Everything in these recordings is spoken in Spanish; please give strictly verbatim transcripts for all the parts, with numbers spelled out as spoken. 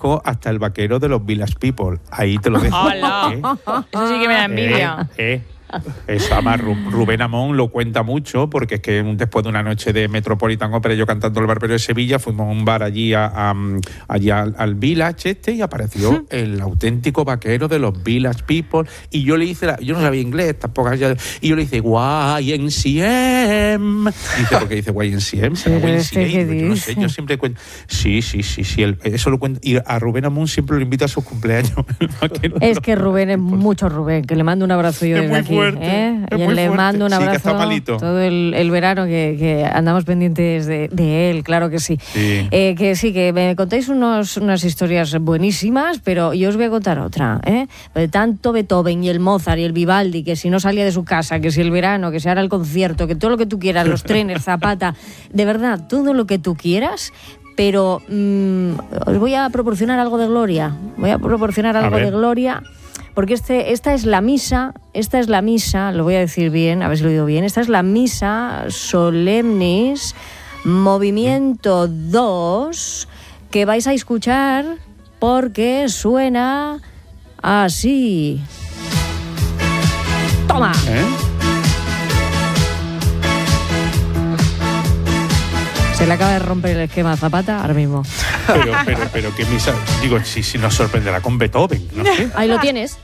dijo hasta el vaquero de los Village People. Ahí te lo dejo. ¡Hala! ¿Eh? Eso sí que me da envidia. Eh, eh. Eso, además, Rubén Amón lo cuenta mucho, porque es que después de una noche de Metropolitan Opera, yo cantando el Barbero de Sevilla, fuimos a un bar allí, a, a, allí al, al Village este, y apareció el auténtico vaquero de los Village People, y yo le hice, la, yo no sabía inglés tampoco, y yo le hice Y M C M. Dice, ¿por qué dice Y M C M? ¿Será Y M C A? Yo no sé, yo siempre cuento. Sí, sí, sí, sí, el, eso lo cuento. Y a Rubén Amón siempre lo invita a sus cumpleaños. Es que Rubén es mucho Rubén, que le mando un abrazo yo desde aquí. Fuerte, ¿eh? es Y muy le fuerte. mando un abrazo sí, todo el, el verano que, que andamos pendientes de, de él, claro que sí. Sí. Eh, que sí, que me contáis unos, unas historias buenísimas, pero yo os voy a contar otra. ¿eh? De tanto Beethoven y el Mozart y el Vivaldi, que si no salía de su casa, que si el verano, que si ahora el concierto, que todo lo que tú quieras, los trenes, Zapata, de verdad, todo lo que tú quieras. Pero mmm, os voy a proporcionar algo de gloria. Voy a proporcionar algo de gloria. Porque este, esta es la misa, esta es la misa, lo voy a decir bien, a ver si lo digo bien, esta es la misa solemnis, movimiento dos, que vais a escuchar porque suena así. ¡Toma! ¿Eh? Se le acaba de romper el esquema a Zapata ahora mismo. Pero, pero, pero, ¿qué misa? Digo, si, si nos sorprenderá con Beethoven, no sé. Ahí lo tienes.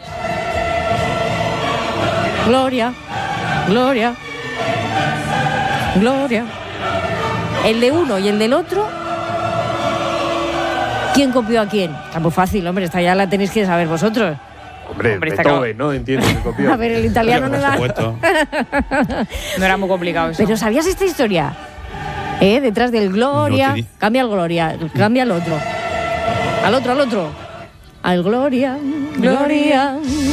Gloria, gloria, gloria. El de uno y el del otro. ¿Quién copió a quién? Está muy fácil, hombre, esta ya la tenéis que saber vosotros. Hombre, Hombre, Beethoven, ¿no? Entiendo que copió. A ver, el italiano no da. No era muy complicado eso. Pero ¿sabías esta historia? ¿Eh? Detrás del gloria, No te di- cambia al gloria, cambia al otro. Al otro, al otro. Al gloria, gloria.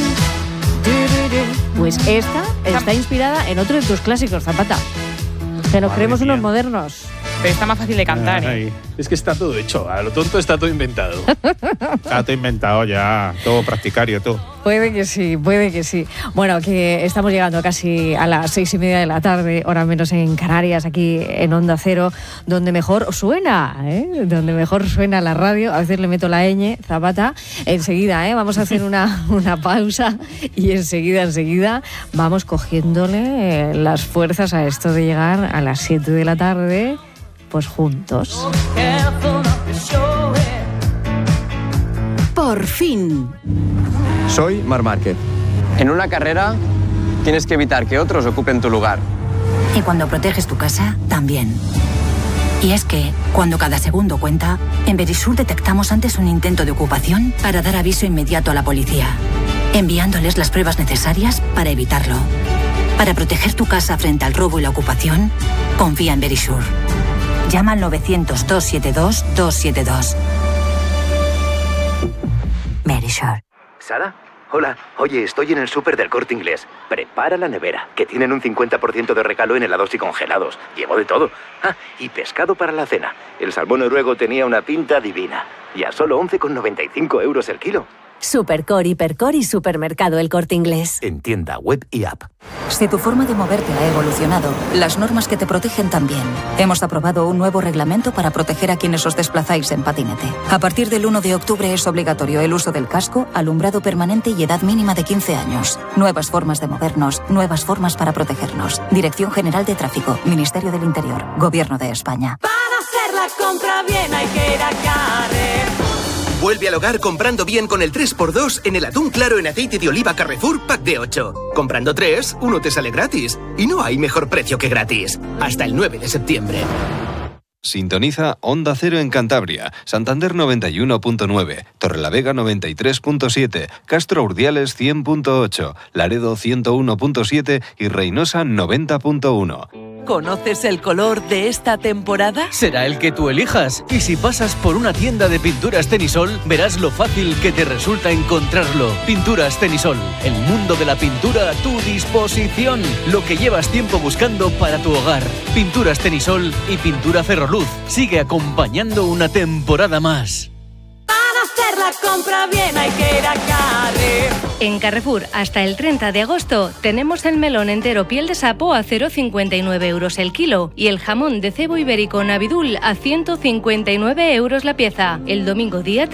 Pues esta está inspirada en otro de tus clásicos, Zapata. Que nos Madre creemos mía. unos modernos. Pero está más fácil de cantar, ¿eh? Ay, Es que está todo hecho, a lo tonto está todo inventado. está todo inventado ya, todo practicario, todo. Puede que sí, puede que sí. Bueno, que estamos llegando casi a las seis y media de la tarde, hora menos en Canarias, aquí en Onda Cero, donde mejor suena, ¿eh? Donde mejor suena la radio. A veces le meto la ñ, Zapata. Enseguida, ¿eh? Vamos a hacer una, una pausa y enseguida, enseguida vamos cogiéndole eh, las fuerzas a esto de llegar a las siete de la tarde, pues juntos. Por fin. Soy Marc Márquez. En una carrera tienes que evitar que otros ocupen tu lugar. Y cuando proteges tu casa, también. Y es que, cuando cada segundo cuenta, en Verisur detectamos antes un intento de ocupación para dar aviso inmediato a la policía, enviándoles las pruebas necesarias para evitarlo. Para proteger tu casa frente al robo y la ocupación, confía en Verisur. Llama al novecientos, doscientos setenta y dos, doscientos setenta y dos. Verisur. ¿Sara? Hola. Oye, estoy en el súper del Corte Inglés. Prepara la nevera, que tienen un cincuenta por ciento de regalo en helados y congelados. Llevo de todo. Ah, y pescado para la cena. El salmón noruego tenía una pinta divina. Y a solo once con noventa y cinco euros el kilo. Supercor, Hipercor y Supermercado El Corte Inglés. En tienda, web y app. Si tu forma de moverte ha evolucionado, las normas que te protegen también. Hemos aprobado un nuevo reglamento para proteger a quienes os desplazáis en patinete. A partir del uno de octubre es obligatorio el uso del casco, alumbrado permanente y edad mínima de quince años. Nuevas formas de movernos, nuevas formas para protegernos. Dirección General de Tráfico, Ministerio del Interior, Gobierno de España. Para hacer la compra bien hay que ir a Carrefour. Vuelve al hogar comprando bien con el tres por dos en el atún claro en aceite de oliva Carrefour Pack de ocho. Comprando tres, uno te sale gratis. Y no hay mejor precio que gratis. Hasta el nueve de septiembre. Sintoniza Onda Cero en Cantabria, Santander noventa y uno punto nueve, Torrelavega noventa y tres punto siete, Castro Urdiales cien punto ocho, Laredo ciento uno punto siete y Reynosa noventa punto uno. ¿Conoces el color de esta temporada? Será el que tú elijas. Y si pasas por una tienda de pinturas Tenisol, verás lo fácil que te resulta encontrarlo. Pinturas Tenisol, el mundo de la pintura a tu disposición. Lo que llevas tiempo buscando para tu hogar. Pinturas Tenisol y Pintura Ferroluz. Sigue acompañando una temporada más. Hacer la compra bien hay que ir a Carrefour. En Carrefour, hasta el treinta de agosto, tenemos el melón entero piel de sapo a cero coma cincuenta y nueve euros el kilo y el jamón de cebo ibérico Navidul a ciento cincuenta y nueve euros la pieza. El domingo día